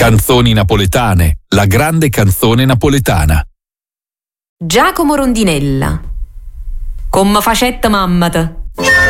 Canzoni napoletane, la grande canzone napoletana. Giacomo Rondinella. Come facetta mammata.